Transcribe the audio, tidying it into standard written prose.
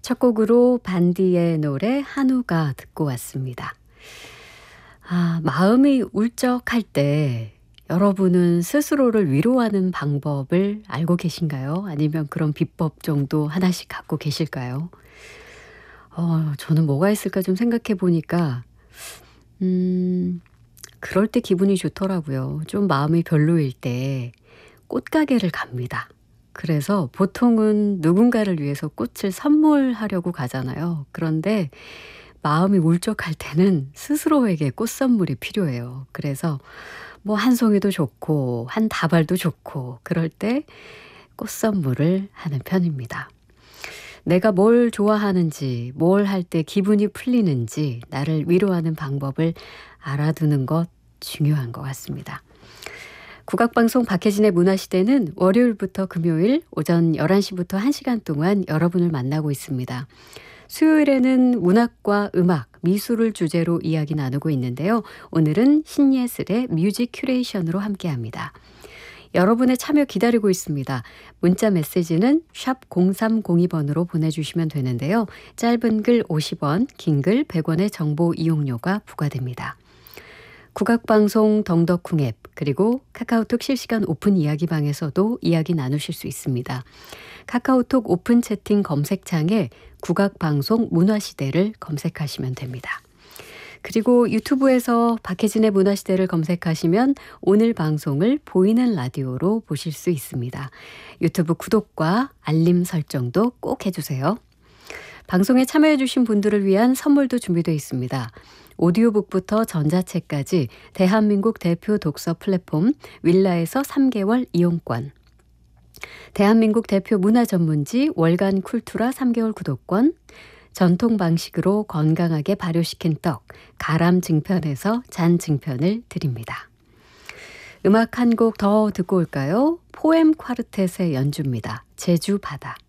첫 곡으로 반디의 노래 한우가 듣고 왔습니다. 마음이 울적할 때 여러분은 스스로를 위로하는 방법을 알고 계신가요? 아니면 그런 비법 정도 하나씩 갖고 계실까요? 저는 뭐가 있을까 좀 생각해 보니까 그럴 때 기분이 좋더라고요. 좀 마음이 별로일 때 꽃가게를 갑니다. 그래서 보통은 누군가를 위해서 꽃을 선물하려고 가잖아요. 그런데 마음이 울적할 때는 스스로에게 꽃 선물이 필요해요. 그래서 뭐 한 송이도 좋고 한 다발도 좋고 그럴 때 꽃 선물을 하는 편입니다. 내가 뭘 좋아하는지, 뭘 할 때 기분이 풀리는지 나를 위로하는 방법을 알아두는 것 중요한 것 같습니다. 국악방송 박혜진의 문화시대는 월요일부터 금요일 오전 11시부터 1시간 동안 여러분을 만나고 있습니다. 수요일에는 문학과 음악, 미술을 주제로 이야기 나누고 있는데요. 오늘은 신예슬의 뮤직 큐레이션으로 함께합니다. 여러분의 참여 기다리고 있습니다. 문자 메시지는 샵 0302번으로 보내주시면 되는데요. 짧은 글 50원, 긴 글 100원의 정보 이용료가 부과됩니다. 국악방송 덩덕쿵 앱 그리고 카카오톡 실시간 오픈 이야기방에서도 이야기 나누실 수 있습니다. 카카오톡 오픈 채팅 검색창에 국악방송 문화시대를 검색하시면 됩니다. 그리고 유튜브에서 박혜진의 문화시대를 검색하시면 오늘 방송을 보이는 라디오로 보실 수 있습니다. 유튜브 구독과 알림 설정도 꼭 해주세요. 방송에 참여해주신 분들을 위한 선물도 준비되어 있습니다. 오디오북부터 전자책까지 대한민국 대표 독서 플랫폼 윌라에서 3개월 이용권, 대한민국 대표 문화 전문지 월간 쿨투라 3개월 구독권, 전통 방식으로 건강하게 발효시킨 떡 가람 증편에서 잔 증편을 드립니다. 음악 한 곡 더 듣고 올까요? 포엠 콰르텟의 연주입니다. 제주 바다.